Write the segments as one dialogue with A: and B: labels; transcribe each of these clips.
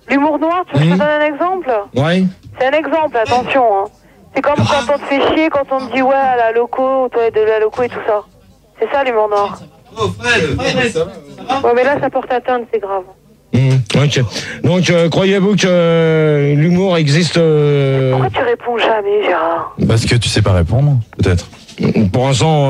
A: L'humour noir, tu veux que je te donne un exemple?
B: Ouais.
A: C'est un exemple, attention. Hein. C'est comme quand on te fait chier, quand on te dit ouais à la loco, toi de la loco et tout ça. C'est ça l'humour noir.
C: Oh Fred,
A: Ouais, mais là ça porte atteinte, c'est grave.
B: Ok. Donc, croyez-vous que l'humour existe
A: Pourquoi tu réponds jamais, Gérard?
D: Parce que tu sais pas répondre, peut-être.
B: Pour l'instant,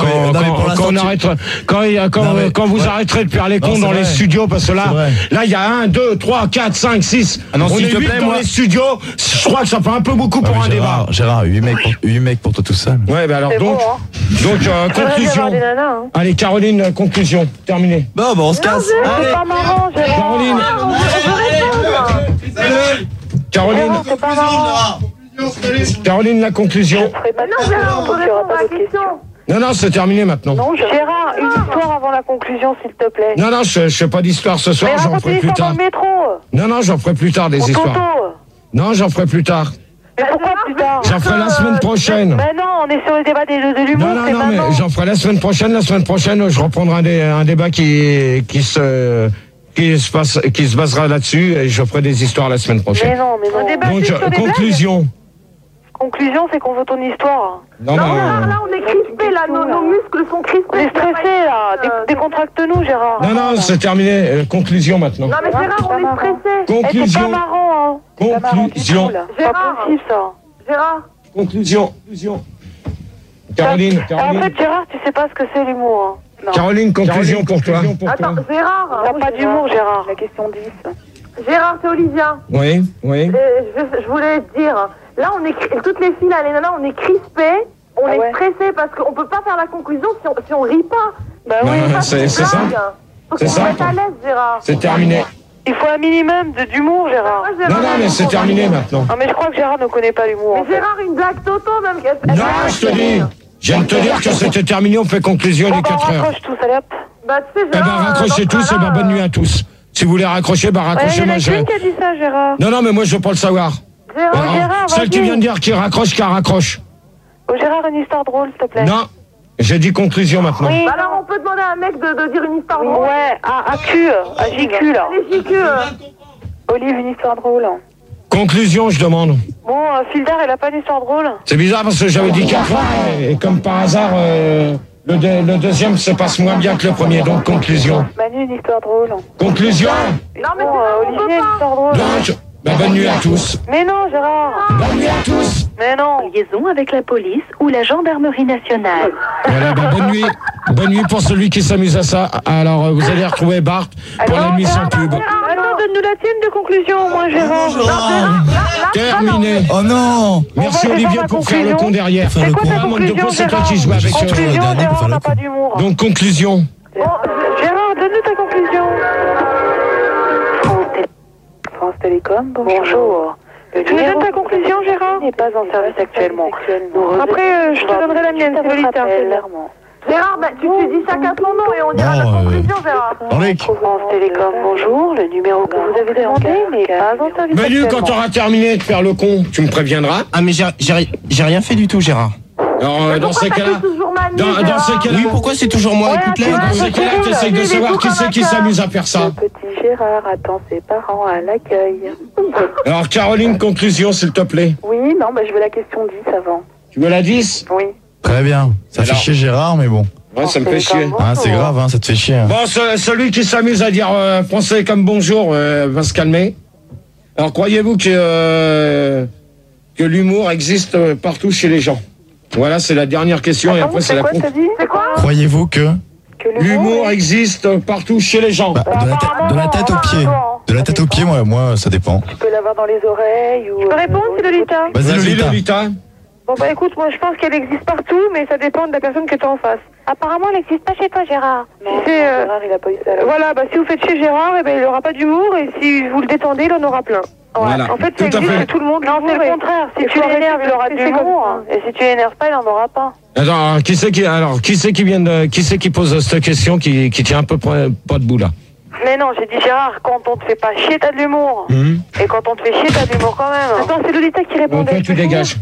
B: quand vous arrêterez de faire les cons dans les studios, parce que là, il y a 1, 2, 3, 4, 5, 6.
D: Ah non,
B: on
D: s'il
B: est
D: te
B: 8
D: plaît,
B: dans
D: moi.
B: les studios. Je crois que ça fait un peu beaucoup pour un débat.
D: Gérard, 8 mecs pour toi tout seul.
B: Ouais, bah alors
A: C'est
B: donc,
A: bon, hein.
B: conclusion.
A: Des nanas, hein.
B: Allez, Caroline, conclusion. Terminé.
D: Bon, on se casse.
A: C'est pas marrant, Gérard.
B: Caroline. Caroline.
A: Gérard, c'est pas marrant.
B: Caroline, la conclusion.
A: Non, Gérard, on peut répondre à la question.
B: Non, c'est terminé maintenant.
A: Non, Gérard, une histoire avant la conclusion, s'il te plaît.
B: Non, je fais pas d'histoire ce soir,
A: Mais
B: j'en
A: raconte
B: ferai
A: une
B: plus
A: histoire dans
B: tard.
A: le métro.
B: Non, j'en ferai plus tard des
A: Au
B: histoires.
A: Toto.
B: Non, j'en ferai plus tard.
A: Mais pourquoi plus tard?
B: J'en ferai la semaine prochaine.
A: Mais non, on est sur le débat de l'humour, c'est
B: Non,
A: maintenant.
B: mais j'en ferai la semaine prochaine. La semaine prochaine, je reprendrai un débat qui se basera là-dessus et je ferai des histoires la semaine prochaine.
A: Mais non. On débat
B: Donc,
A: juste sur les
B: conclusion.
A: Conclusion, c'est qu'on veut ton histoire.
B: Non,
A: là, on est crispés, là, nos muscles sont crispés. On est stressés, là. Décontracte-nous, Gérard.
B: Non, c'est terminé. Conclusion maintenant.
A: Non, mais Gérard, on est stressés.
B: Conclusion.
A: C'est pas marrant, hein.
B: Conclusion.
A: C'est pas possible, ça. Gérard.
B: Conclusion. Caroline.
A: En fait, Gérard, tu sais pas ce que c'est l'humour. Hein.
B: Caroline, conclusion pour toi.
A: Attends, Gérard. T'as pas d'humour, Gérard. La question 10. Gérard, c'est Olivia.
B: Oui.
A: Je voulais te dire, là, on est toutes les filles, là, les nanas, on est crispées, on est stressées parce qu'on peut pas faire la conclusion si on rit pas. Bah oui,
B: c'est ça.
A: Faut qu'on se mette à l'aise, Gérard.
B: C'est terminé.
A: Il faut un minimum d'humour, Gérard.
B: Non, mais c'est terminé maintenant.
A: Non, mais je crois que Gérard ne connaît pas l'humour. Mais Gérard, une blague Toto, même.
B: Non, je te dis. Je viens de te dire que c'était terminé, on fait conclusion les 4 heures.
A: Raccroche tous, allez hop. Bah, tu sais, Gérard.
B: Raccrochez tous et bonne nuit à tous. Si vous voulez raccrocher, raccrochez moi.
A: Il y en a qui a dit ça, Gérard.
B: Non, mais moi je veux pas le savoir.
A: Gérard,
B: celle qui vient de dire qui raccroche, raccroche.
A: Oh, Gérard, une histoire drôle, s'il te plaît.
B: Non, j'ai dit conclusion maintenant.
A: Oui. Alors, on peut demander à un mec de dire une histoire drôle. Ouais, à JQ, là. Allez, JQ. Olive, une histoire drôle.
B: Conclusion, je demande.
A: Bon, Fildar, il a pas une histoire drôle.
B: C'est bizarre parce que j'avais dit 4 fois et comme par hasard, le deuxième se passe moins bien que le premier, donc conclusion.
A: Manu, une histoire drôle.
B: Conclusion.
A: Non, mais Olivier, une histoire drôle.
B: Donc, bonne nuit à tous.
A: Mais non, Gérard.
B: Bonne nuit à tous.
A: Mais non.
E: Liaison avec la police ou la gendarmerie nationale.
B: Voilà, bonne nuit. Bonne nuit pour celui qui s'amuse à ça. Alors, vous allez retrouver Bart pour la nuit sans pub.
A: Attends, donne-nous la tienne de conclusion, moi, Gérard.
B: Terminé.
D: Oh non.
B: Merci Olivier pour faire le con derrière.
A: C'est quoi ta conclusion,
B: c'est toi qui joues avec
A: Conclusion, Gérard, t'as pas d'humour.
B: Donc, conclusion.
A: Gérard, donne-nous ta conclusion. France Télécom, bonjour. Tu nous donnes ta conclusion, Gérard? N'est pas en service actuellement. Après, je te donnerai la mienne, c'est Lolita. Gérard, tu dis ça qu'à son nom et on dira la conclusion, Gérard. France Télécom, bonjour. Le numéro que vous avez demandé n'est pas en service
B: Manu,
A: actuellement.
B: quand t'auras terminé de faire le con, tu me préviendras.
C: Ah mais j'ai rien fait du tout, Gérard.
B: Alors, dans ces cas-là, dans ces cas-là,
C: Oui, pourquoi c'est toujours moi? Écoute-les.
B: dans ces cas-là, t'essayes de savoir qui c'est qui s'amuse à faire ça.
A: Le petit Gérard attend ses parents à l'accueil.
B: Alors, Caroline, conclusion, s'il te plaît.
A: Oui, non, je veux la question 10 avant.
B: Tu veux la 10?
A: Oui.
D: Très bien. Ça fait chier Gérard, mais bon.
B: Ouais, ça me fait chier.
D: Ah, c'est grave, ça te fait chier.
B: Bon, celui qui s'amuse à dire français comme bonjour va se calmer. Alors, croyez-vous que l'humour existe partout chez les gens? Voilà, c'est la dernière question et après c'est la conclusion.
A: C'est quoi?
D: Croyez-vous que
B: L'humour existe partout chez les gens.
D: de la tête aux pieds. De la tête aux pieds, moi, ça dépend.
A: Tu peux l'avoir dans les oreilles ou... Je peux répondre, c'est Lolita?
D: Vas-y, Lolita.
A: Bon, écoute, moi je pense qu'elle existe partout, mais ça dépend de la personne que tu as en face. Apparemment, elle n'existe pas chez toi, Gérard. Non, Gérard, il a pas eu ça. Voilà, si vous faites chez Gérard, il n'aura pas d'humour, et si vous le détendez, il en aura plein.
B: Voilà.
A: En fait,
B: Tout
A: ça
B: à
A: existe
B: fait.
A: chez tout le monde. Non, c'est le contraire. Si tu l'énerves, il aura de l'humour. Et si tu l'énerves pas, il n'en aura pas.
B: Attends, qui c'est qui pose cette question qui tient un peu pas debout là?
A: Mais non, j'ai dit Gérard, quand on te fait pas chier, t'as de l'humour. Et quand on te fait chier, t'as de l'humour quand même. Attends, c'est Lolita qui répondait.
B: Toi, tu dégages.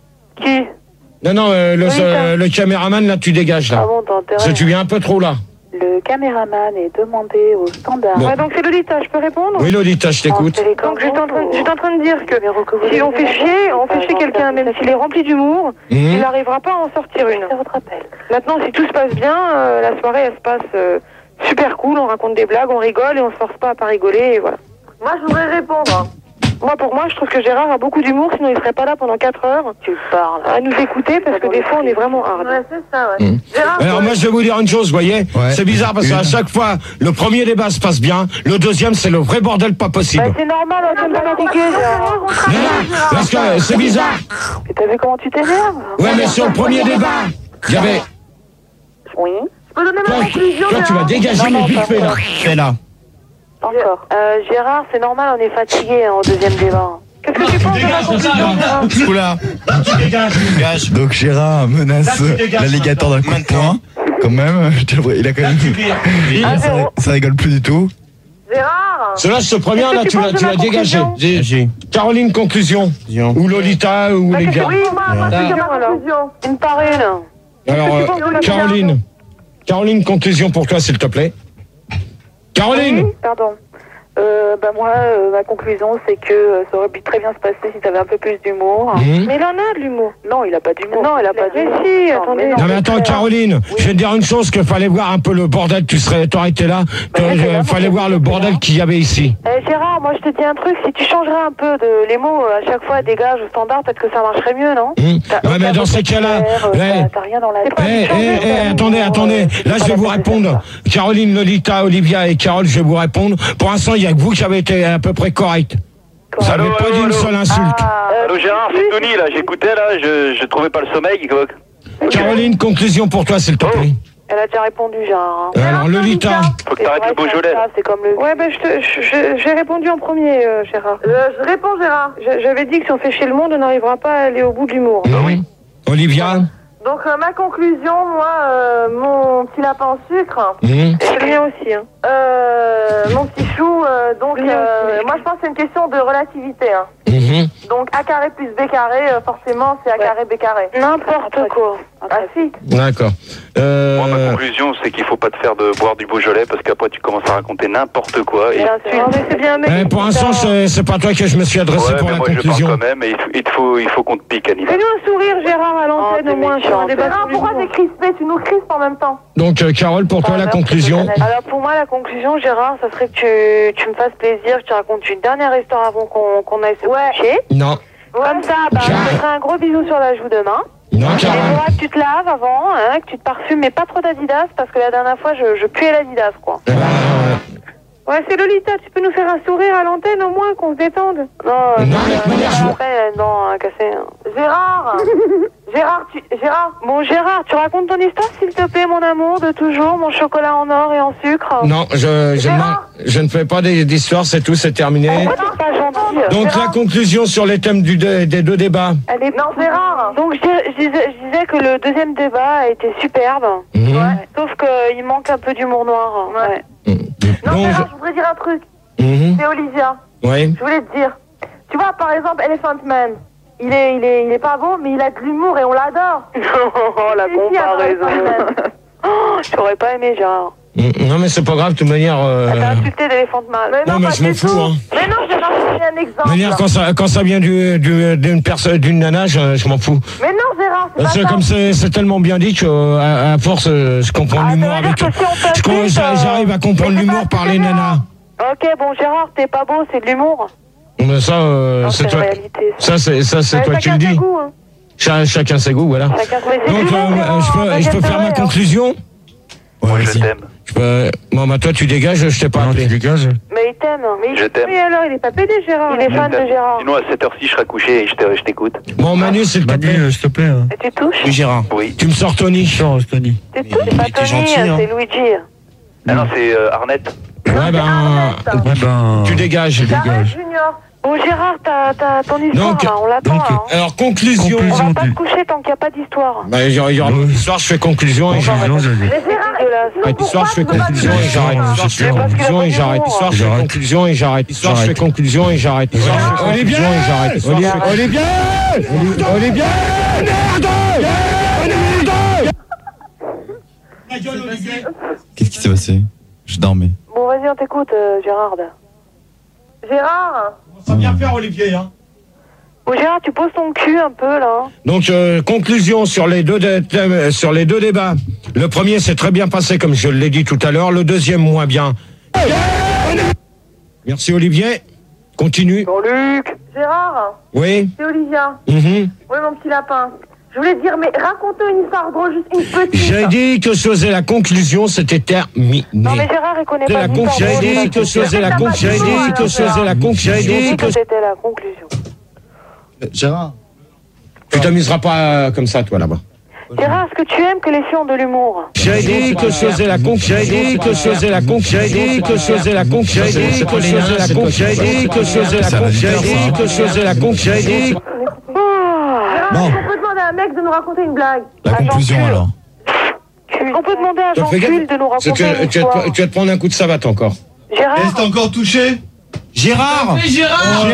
A: Qui?
B: Non, le caméraman là, tu dégages là.
A: Ah bon, t'as intérêt.
B: Parce que tu viens un peu trop là.
A: Le caméraman est demandé au standard.
B: Bon.
A: Ouais, donc c'est Lolita, je peux répondre?
B: Oui, Lolita, je t'écoute.
A: Donc j'étais en train de dire que si on fait chier quelqu'un, même s'il est rempli d'humour, il n'arrivera pas à en sortir une. Maintenant, si tout se passe bien, la soirée, elle se passe super cool, on raconte des blagues, on rigole et on se force pas à pas rigoler, et voilà. Moi, je voudrais répondre. Pour moi, je trouve que Gérard a beaucoup d'humour, sinon il serait pas là pendant 4 heures. Tu parles. À nous écouter, parce que des fois, on est vraiment hard. Ouais, c'est ça, ouais. Gérard,
B: Alors moi, je vais vous dire une chose, vous voyez.
D: Ouais.
B: C'est bizarre parce qu'à chaque fois, le premier débat se passe bien, le deuxième, c'est le vrai bordel pas possible.
A: c'est normal, on t'aime pas fatigué, Gérard.
B: Non, parce que c'est bizarre.
A: Et t'as vu comment tu t'énerves?
B: Ouais, mais sur le premier débat, il y avait...
A: Oui. Je peux donner ma conclusion,
B: Toi, tu vas dégager les vite fait, là.
C: Fais-la.
A: Encore. Gérard, c'est normal, on est fatigué au deuxième débat. Qu'est-ce que tu penses de la conclusion?
C: Oula. Tu dégages.
D: Donc Gérard menace l'alligator d'un coup de poing. Quand même, il a quand même... Ça rigole plus du tout.
A: Gérard!
B: Ce premier, là, tu l'as dégagé. Caroline, conclusion. Ou Lolita, ou les gars.
A: Oui, moi, je dis ma conclusion. Une par une.
B: Alors, Caroline, conclusion pour toi, s'il te plaît. Caroline!
A: Oui, pardon. Moi, ma conclusion, c'est que ça aurait pu très bien se passer si t'avais un peu plus d'humour. Mais il en a de l'humour. Non, il a pas d'humour. Non, il a pas d'humour. Mais si, attendez.
B: Non mais attends, Caroline, je vais te dire une chose, qu'il fallait voir un peu le bordel, t'aurais été là, fallait voir le bordel qu'il y avait ici.
A: Gérard, moi je te dis un truc, si tu changerais un peu les mots à chaque fois, dégage au standard, peut-être que ça marcherait mieux, non?
B: Ouais, mais dans ces cas-là,
A: t'as rien dans la tête.
B: attendez, là je vais vous répondre. Caroline, Lolita, Olivia et Carole, je vais vous répondre. Pour l'instant, il y a que vous qui avez été à peu près correct. Vous n'avez pas dit une seule insulte.
F: Allô Gérard, c'est Tony là, j'écoutais là, je trouvais pas le sommeil.
B: Caroline, conclusion pour toi s'il te plaît.
A: Elle a déjà répondu, Gérard.
B: Alors Lolita.
F: Faut que t'arrêtes le Beaujolais.
A: C'est comme le... Ouais, j'ai répondu en premier, Gérard. Je réponds, Gérard. J'avais dit que si on fait chez le monde, on n'arrivera pas à aller au bout de l'humour.
B: Oui. Olivia.
A: Donc ma conclusion, moi, mon petit lapin en sucre, c'est le mien aussi. Hein. Mon petit chou, donc moi je pense que c'est une question de relativité. Hein. Donc A carré plus B carré, forcément c'est A carré B carré. N'importe quoi. Ah si.
B: D'accord.
F: Moi ma conclusion c'est qu'il faut pas te faire de boire du Beaujolais parce qu'après tu commences à raconter n'importe quoi. Et...
A: c'est bien, mais
B: pour l'instant c'est pas toi que je me suis adressé pour la
F: moi,
B: conclusion.
F: Je parle quand même et il faut qu'on te pique Annie.
A: Fais-nous un sourire Gérard à l'antenne au moins sur un débat. Pourquoi t'es crispé? Tu nous crispes en même temps.
B: Donc Carole, pour toi la conclusion?
A: Alors pour moi la conclusion Gérard, ça serait que tu me fasses plaisir, que tu racontes une dernière histoire avant qu'on aille se coucher.
B: Non.
A: Comme ça, je te ferai un gros bisou sur la joue demain.
B: Non,
A: Et moi, que tu te laves avant, hein, que tu te parfumes, mais pas trop d'Adidas, parce que la dernière fois, je puais l'Adidas, quoi. Ouais, c'est Lolita, tu peux nous faire un sourire à l'antenne au moins, qu'on se détende? Non, après, non, cassé. Gérard Bon, Gérard, tu racontes ton histoire, s'il te plaît, mon amour, de toujours, mon chocolat en or et en sucre?
B: Non, je ne fais pas d'histoire, c'est tout, c'est terminé.
A: Pourquoi t'es pas gentil?
B: Donc Gérard, la conclusion sur les thèmes des deux débats.
A: Non, Gérard. Donc je disais que le deuxième débat a été superbe. Sauf qu'il manque un peu d'humour noir. Non, Gérard, je voudrais dire un truc. C'est Olivia.
B: Oui.
A: Je voulais te dire. Tu vois, par exemple, Elephant Man. Il est pas beau, mais il a de l'humour et on l'adore. Oh, la comparaison. J'aurais pas aimé, Gérard.
B: Non, mais c'est pas grave, de toute manière.
A: T'as insulté l'Elephant Man.
B: Non, mais je m'en fous, hein.
A: Mais non, Gérard, c'est un exemple.
B: De manière, quand ça vient d'une personne, d'une nana, je m'en fous.
A: Mais non, Gérard,
B: parce que comme c'est tellement bien dit qu'à force, je comprends l'humour avec. J'arrive à comprendre l'humour par les nanas.
A: Ok, bon, Gérard, t'es pas beau, c'est de l'humour.
B: Mais ça, c'est toi. Ça, c'est toi qui le dis. Chacun ses goûts, voilà. Donc, je peux faire ma conclusion?
F: Moi, je t'aime.
B: Bon, bah, toi, tu dégages, je t'ai pas appelé.
D: Tu dégages?
A: Mais il t'aime.
F: Je t'aime.
A: Oui, alors, il est pas pédé, Gérard. Il est fan de Gérard.
F: Sinon, à cette heure-ci, je serai couché et je t'écoute.
B: Bon, Manu, s'il te plaît.
D: S'il te plaît.
A: Et tu touches?
C: Oui, Gérard.
F: Oui.
B: Tu me sors Tony.
D: Tony.
A: Tu touches? C'est pas Tony, c'est Luigi.
F: Ah non, c'est Arnett.
B: Tu dégages.
A: Junior. Bon, Gérard, t'as ton histoire,
B: donc,
A: là, on l'attend. Hein.
B: Alors, conclusion.
A: On va pas se coucher tant qu'il n'y a pas d'histoire.
B: Bah, il y aura l'histoire, je fais conclusion et j'arrête. L'histoire, je fais conclusion et j'arrête. L'histoire, je fais conclusion et j'arrête. L'histoire, je fais conclusion et j'arrête. L'histoire, je fais conclusion et j'arrête. Olivier, Olivier, Olivier, merde!
D: Qu'est-ce qui s'est passé? Je dormais.
A: Bon, vas-y, on t'écoute, Gérard. Gérard?
B: Ça vient faire, Olivier, hein.
A: Bon, Gérard, tu poses ton cul un peu, là.
B: Donc, conclusion sur les deux débats. Le premier s'est très bien passé, comme je l'ai dit tout à l'heure. Le deuxième, moins bien. Merci, Olivier. Continue.
A: Jean-Luc. Gérard?
B: Oui.
A: C'est Olivia.
B: Oui,
A: mon petit lapin. Je voulais te dire, mais raconte-toi une histoire drôle, juste une petite.
B: J'ai dit que je faisais la conclusion, c'était terminé.
A: Non, mais Gérard, il connaît pas l'histoire drôle.
B: J'ai dit que je faisais la conclusion. J'ai dit que je faisais la conclusion. J'ai dit que
A: c'était la conclusion.
D: Gérard.
B: Tu t'amuseras pas comme ça, toi, là-bas.
A: Gérard, est-ce que tu aimes que les filles ont de l'humour?
B: J'ai dit que je faisais la conclusion. J'ai dit que je faisais la conclusion. J'ai dit que je faisais la conclusion. J'ai dit que je faisais la conclusion. J'ai dit que je faisais la conclusion. J'ai dit que je faisais la conclusion. J'ai dit...
A: On peut demander à un mec de nous raconter une blague.
D: La conclusion, alors.
A: On peut demander à Jean-Cul de nous raconter une histoire.
B: Tu vas te prendre un coup de savate encore.
A: Gérard?
C: Est-ce que t'es encore touché?
B: Gérard!
C: Gérard!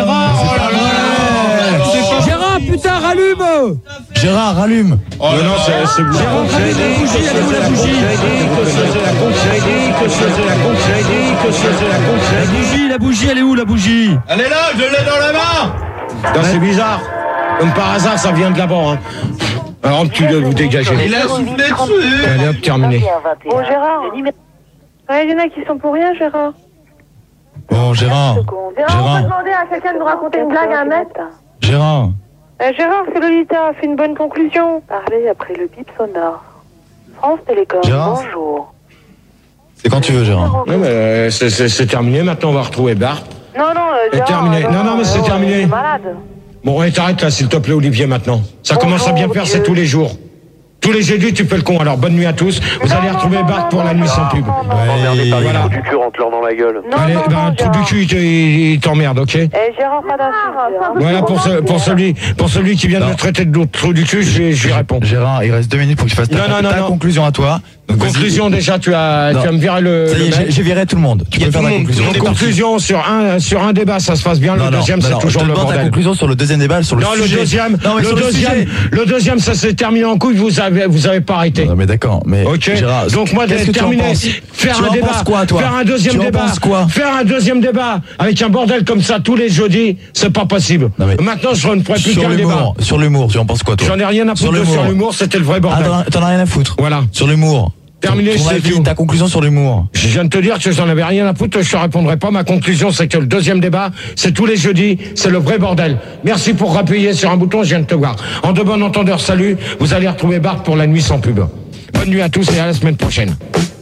G: Gérard, putain, rallume!
D: Gérard, rallume!
B: Oh non, c'est bon. J'ai dit que je faisais la conclusion. J'ai dit que je faisais la conclusion. J'ai dit que je faisais la conclusion. J'ai dit que je faisais la conclusion.
G: La bougie, elle est où, la bougie?
C: Elle est là, je l'ai dans la main!
B: Putain, c'est bizarre. Comme par hasard, ça vient de là-bas. Hein. Alors, tu dois vous dégager.
C: Il a soufflé dessus!
B: Allez, hop, terminé.
A: Bon, Gérard. Il y en a qui sont pour rien, Gérard.
D: Bon, Gérard.
A: On peut demander à quelqu'un de nous raconter une blague à un mec.
D: Gérard.
A: Gérard, c'est Lolita, fais une bonne conclusion. Parlez après le bip sonore. France Télécom,
D: Gérard.
A: bonjour.
D: C'est quand tu veux, Gérard.
B: Non, mais c'est terminé. Maintenant, on va retrouver Bart.
A: Non,
B: C'est terminé. Non, mais c'est terminé.
A: Malade.
B: Bon, et t'arrêtes là, s'il te plaît, Olivier, maintenant. Ça commence à bien faire, c'est tous les jours. Tous les jeudis, tu fais le con. Alors, bonne nuit à tous. Vous allez retrouver Bart pour la nuit sans pub.
F: Emmerdé par les
B: voilà.
F: trous du cul, rentre-leur dans la gueule.
B: Allez, un trou du cul, il t'emmerde, ok?
A: Gérard, pas d'insulte.
B: Voilà, pour celui qui vient de me traiter de trou du cul, je lui réponds.
D: Gérard, il reste 2 minutes pour que tu fasses ta conclusion à toi. Donc,
B: conclusion, déjà, tu vas me virer le...
D: Ça y est, j'ai viré tout le monde. Tu peux faire la conclusion.
B: Conclusion sur un débat, ça se passe bien. Le deuxième, c'est toujours le bordel.
D: La conclusion sur le deuxième débat, sur le sujet.
B: Le deuxième, ça s'est terminé en couille, vous avez pas arrêté.
D: Non, mais d'accord, mais
B: ok.
D: Gérard,
B: donc moi, terminé. Faire un débat, faire un deuxième débat, faire un deuxième débat avec un bordel comme ça tous les jeudis, c'est pas possible. Maintenant, je ne ferai plus qu'un débat.
D: Sur l'humour, tu en penses quoi, toi?
B: J'en ai rien à foutre sur l'humour, c'était le vrai bordel.
D: T'en as rien à foutre.
B: Voilà.
D: Sur l'humour.
B: Terminé, c'est tout.
D: Ta conclusion sur l'humour.
B: Je viens de te dire que j'en avais rien à foutre, je te répondrai pas. Ma conclusion, c'est que le deuxième débat, c'est tous les jeudis, c'est le vrai bordel. Merci pour appuyer sur un bouton, je viens de te voir. En de bon entendeur, salut. Vous allez retrouver Bart pour la nuit sans pub. Bonne nuit à tous et à la semaine prochaine.